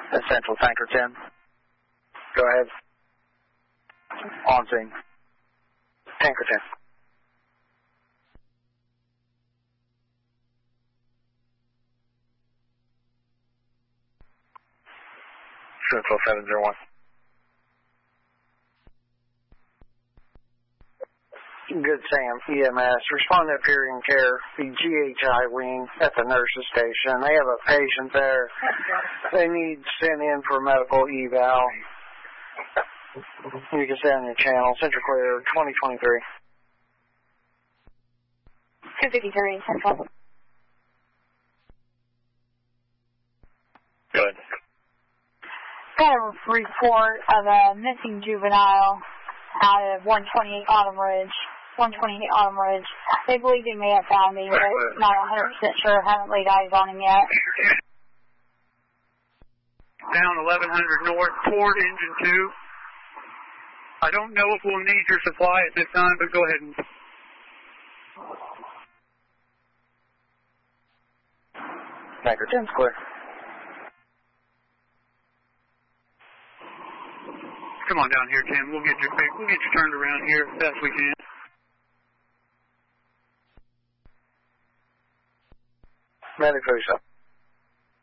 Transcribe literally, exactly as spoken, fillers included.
Central Tanker ten. Go ahead. On scene. Tanker ten. Central seven zero one. Good Sam, E M S. Respond to Appearing Care, the G H I wing at the nurse's station. They have a patient there. They need sent in for medical eval. You can stay on your channel. Central Clear twenty twenty-three. two fifty-three, Central. Good. Got a report of a missing juvenile out of one twenty-eight Autumn Ridge. one twenty-eight Autumn Ridge. They believe they may have found him, but not one hundred percent sure. Haven't laid eyes on him yet. Down eleven hundred north toward engine two. I don't know if we'll need your supply at this time, but go ahead and... Tanker ten's clear. Come on down here, Tim. We'll get you we'll get you turned around here as best we can. Medic, finish up.